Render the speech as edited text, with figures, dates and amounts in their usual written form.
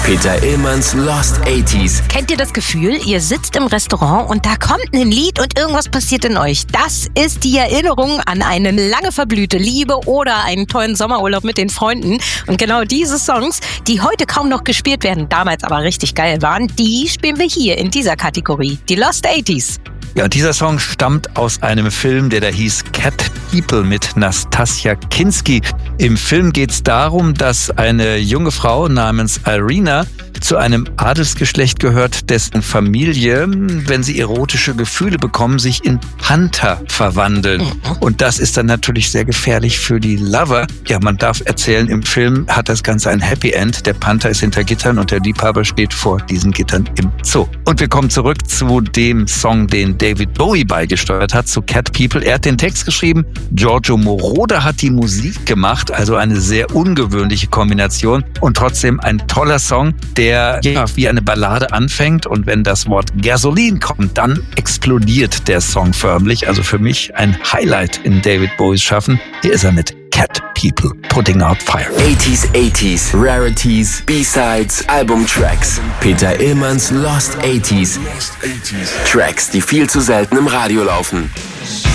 Peter Illmanns Lost 80s. Kennt ihr das Gefühl, ihr sitzt im Restaurant und da kommt ein Lied und irgendwas passiert in euch? Das ist die Erinnerung an eine lange verblühte Liebe oder einen tollen Sommerurlaub mit den Freunden. Und genau diese Songs, die heute kaum noch gespielt werden, damals aber richtig geil waren, die spielen wir hier in dieser Kategorie, die Lost 80s. Ja, dieser Song stammt aus einem Film, der da hieß Cat People mit Nastassja Kinski. Im Film geht es darum, dass eine junge Frau namens Irina zu einem Adelsgeschlecht gehört, dessen Familie, wenn sie erotische Gefühle bekommen, sich in Panther verwandeln. Und das ist dann natürlich sehr gefährlich für die Lover. Ja, man darf erzählen, im Film hat das Ganze ein Happy End. Der Panther ist hinter Gittern und der Liebhaber steht vor diesen Gittern im Zoo. Und wir kommen zurück zu dem Song, den David Bowie beigesteuert hat, zu Cat People. Er hat den Text geschrieben, Giorgio Moroder hat die Musik gemacht, also eine sehr ungewöhnliche Kombination und trotzdem ein toller Song, der wie eine Ballade anfängt und wenn das Wort Gasoline kommt, dann explodiert der Song förmlich. Also für mich ein Highlight in David Bowies Schaffen. Hier ist er mit Cat People, Putting Out Fire. 80s, Rarities, B-Sides, Albumtracks. Peter Illmanns Lost 80s. Tracks, die viel zu selten im Radio laufen.